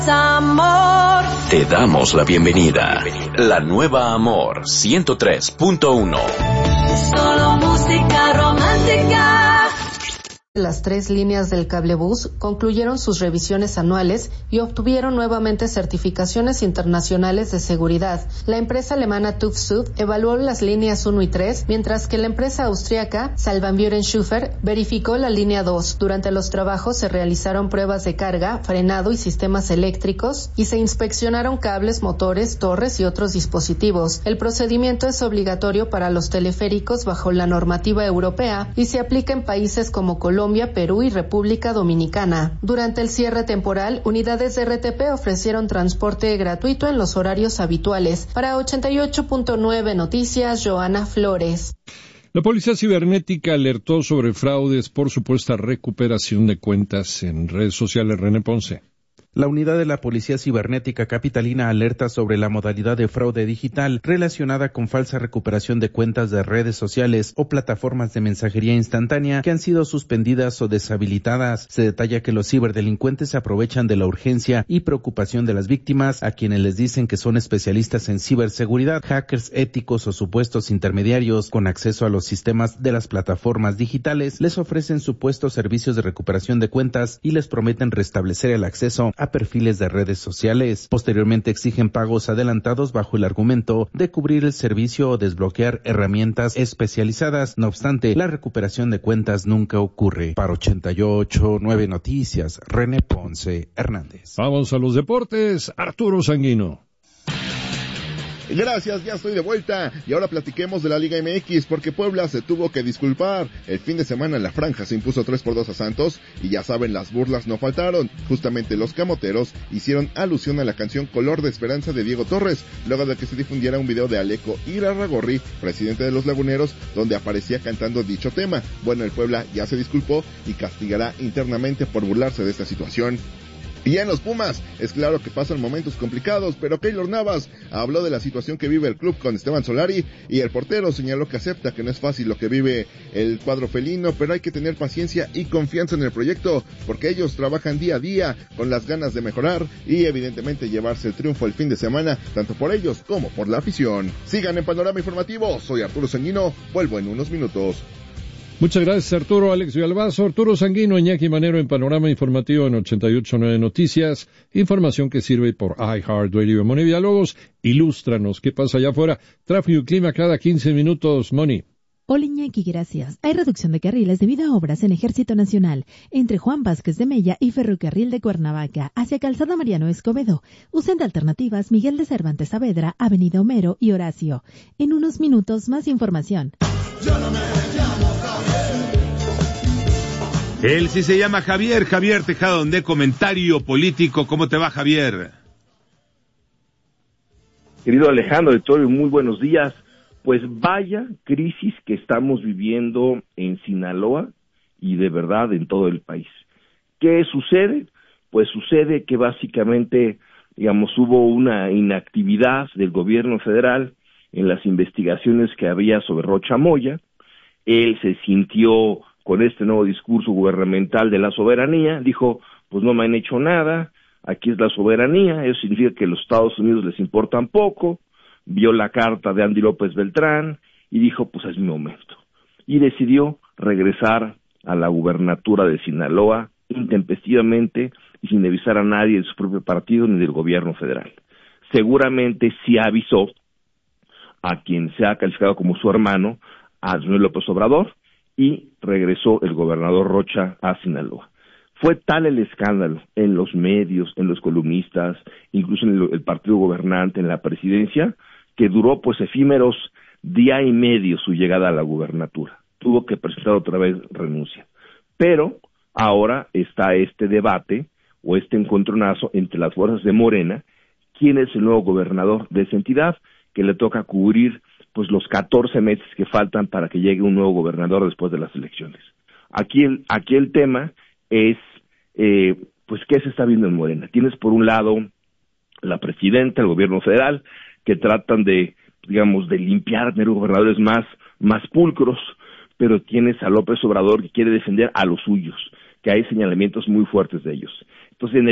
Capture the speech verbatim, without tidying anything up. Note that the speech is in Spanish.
Amor. Te damos la bienvenida. La nueva Amor ciento tres punto uno. Solo música romántica. Las tres líneas del cablebús concluyeron sus revisiones anuales y obtuvieron nuevamente certificaciones internacionales de seguridad. La empresa alemana TÜV Süd evaluó las líneas uno y tres, mientras que la empresa austríaca Salvan-Büren-Schüffer verificó la línea dos. Durante los trabajos se realizaron pruebas de carga, frenado y sistemas eléctricos y se inspeccionaron cables, motores, torres y otros dispositivos. El procedimiento es obligatorio para los teleféricos bajo la normativa europea y se aplica en países como Colombia, Colombia, Perú y República Dominicana. Durante el cierre temporal, unidades de R T P ofrecieron transporte gratuito en los horarios habituales. Para ochenta y ocho punto nueve Noticias, Joana Flores. La Policía Cibernética alertó sobre fraudes por supuesta recuperación de cuentas en redes sociales. René Ponce. La unidad de la Policía Cibernética Capitalina alerta sobre la modalidad de fraude digital relacionada con falsa recuperación de cuentas de redes sociales o plataformas de mensajería instantánea que han sido suspendidas o deshabilitadas. Se detalla que los ciberdelincuentes se aprovechan de la urgencia y preocupación de las víctimas, a quienes les dicen que son especialistas en ciberseguridad, hackers éticos o supuestos intermediarios con acceso a los sistemas de las plataformas digitales. Les ofrecen supuestos servicios de recuperación de cuentas y les prometen restablecer el acceso a perfiles de redes sociales. Posteriormente exigen pagos adelantados bajo el argumento de cubrir el servicio o desbloquear herramientas especializadas. No obstante, la recuperación de cuentas nunca ocurre. Para ochenta y ocho punto nueve Noticias, René Ponce Hernández. Vamos a los deportes. Arturo Sanguino. Gracias, ya estoy de vuelta y ahora platiquemos de la Liga M X porque Puebla se tuvo que disculpar. El fin de semana en la franja se impuso tres por dos a Santos y ya saben, las burlas no faltaron. Justamente los camoteros hicieron alusión a la canción Color de Esperanza de Diego Torres, luego de que se difundiera un video de Aleco Irarrágorri, presidente de los Laguneros, donde aparecía cantando dicho tema. Bueno, el Puebla ya se disculpó y castigará internamente por burlarse de esta situación. Y en los Pumas, es claro que pasan momentos complicados, pero Keylor Navas habló de la situación que vive el club con Esteban Solari y el portero señaló que acepta que no es fácil lo que vive el cuadro felino, pero hay que tener paciencia y confianza en el proyecto, porque ellos trabajan día a día con las ganas de mejorar y evidentemente llevarse el triunfo el fin de semana, tanto por ellos como por la afición. Sigan en Panorama Informativo, soy Arturo Sanguino, vuelvo en unos minutos. Muchas gracias, Arturo. Alex Villalbazo, Arturo Sanguino, Iñaki Manero en Panorama Informativo en ochenta y ocho punto nueve Noticias. Información que sirve por iHeartRadio. Moni Villalobos, ilústranos. ¿Qué pasa allá afuera? Tráfico y clima cada quince minutos, Moni. Hola Iñaki, gracias. Hay reducción de carriles debido a obras en Ejército Nacional entre Juan Vázquez de Mella y Ferrocarril de Cuernavaca hacia Calzada Mariano Escobedo. Usen de alternativas Miguel de Cervantes Saavedra, Avenida Homero y Horacio. En unos minutos más información. Yo no me llamo Javier. Él sí se llama Javier, Javier Tejada, de Comentario Político. ¿Cómo te va, Javier? Querido Alejandro de Toro, muy buenos días. Pues vaya crisis que estamos viviendo en Sinaloa y de verdad en todo el país. ¿Qué sucede? Pues sucede que básicamente, digamos, hubo una inactividad del gobierno federal en las investigaciones que había sobre Rocha Moya. Él se sintió con este nuevo discurso gubernamental de la soberanía, dijo, pues no me han hecho nada, aquí es la soberanía, eso significa que los Estados Unidos les importan poco. Vio la carta de Andy López Beltrán y dijo, pues es mi momento. Y decidió regresar a la gubernatura de Sinaloa intempestivamente y sin avisar a nadie de su propio partido ni del gobierno federal. Seguramente sí avisó a quien se ha calificado como su hermano, a Manuel López Obrador, y regresó el gobernador Rocha a Sinaloa. Fue tal el escándalo en los medios, en los columnistas, incluso en el, el partido gobernante, en la presidencia, que duró pues efímeros día y medio su llegada a la gubernatura. Tuvo que presentar otra vez renuncia. Pero ahora está este debate o este encontronazo entre las fuerzas de Morena, quién es el nuevo gobernador de esa entidad, que le toca cubrir pues los catorce meses que faltan para que llegue un nuevo gobernador después de las elecciones. Aquí el, aquí el tema es, eh, pues, ¿qué se está viendo en Morena? Tienes por un lado la presidenta, el gobierno federal, que tratan de, digamos, de limpiar, tener gobernadores más, más pulcros, pero tienes a López Obrador que quiere defender a los suyos, que hay señalamientos muy fuertes de ellos. Entonces, en el